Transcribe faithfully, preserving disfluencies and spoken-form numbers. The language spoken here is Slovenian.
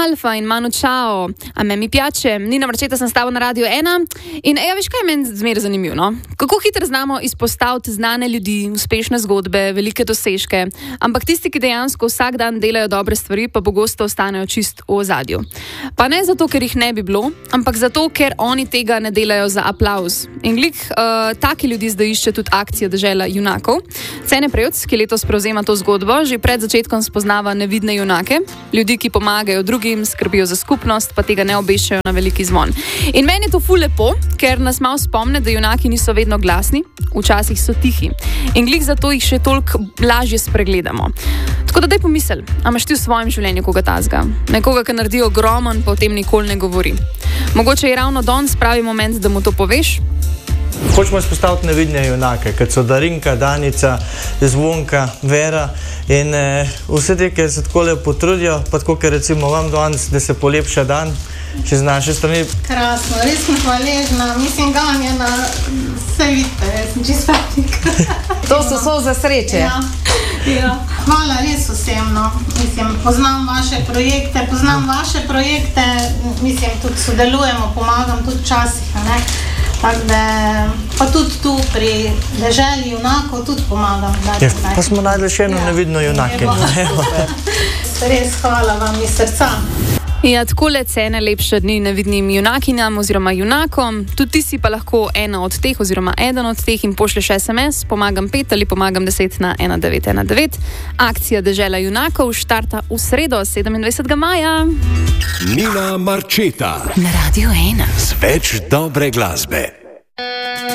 Alfa in Manu Čao, a me mi piače, Nina Marčeta sem stava na Radio ena in ja, veš, kaj je meni zmeraj zanimivo, no? Kako hitro znamo izpostaviti znane ljudi, uspešne zgodbe, velike dosežke, ampak tisti, ki dejansko vsak dan delajo dobre stvari, pa pogosto ostanejo čist v ozadju. Pa ne zato, ker jih ne bi bilo, ampak zato, ker oni tega ne delajo za aplavz. In glik, uh, taki ljudi zdaj išče tudi akcija Dežela junakov. Cene Prevc, ki letos prevzema to zgodbo, že pred začetkom spoznava nevidne junake, ljudi, ki pomagajo drugim, skrbijo za skupnost, pa tega ne obešajo na veliki zvon. In meni je to ful lepo, ker nas malo spomne, da junaki niso vedno glasni, včasih so tihi. In glik zato jih še toliko lažje spregledamo. Tako da daj pomisel, a imaš ti v svojem življenju koga tazga? Nekoga, ki naredi ogromen, pa o tem nikoli ne govori. Mogoče je ravno danes pravi moment, da mu to poveš? Hočemo izpostaviti nevidne junake, kot so Darinka, Danica, Zvonka, Vera in eh, vse te, ki se tako lepo potrudijo, pa tako, ker recimo vam danes, da se polepša dan, če z naše strani. Krasno, res sem hvaležna, mislim, ganjena, vse vidite, jaz sem čist pratik. To so solze sreče. Ja, ja. Hvala res vsem, no. Mislim, poznam vaše projekte, poznam vaše projekte, mislim, tudi sodelujemo, pomagam tudi včasih, ne. Tako da, pa tudi tu pri Deželi junakov tudi pomagam. Ja, pa smo najdli še eno ja. nevidno junakinjo. Res hvala vam iz srca. Ja, takole cene lepše dni nevidnim junakinjam oziroma junakom. Tudi ti si pa lahko ena od teh oziroma eden od teh in pošlješ es em es, pomagam pet ali pomagam deset na ena devet ena devet. Akcija Dežela junakov štarta v sredo, sedemindvajsetega maja. Nina Marčeta Na Radio ena. Z več dobre glasbe.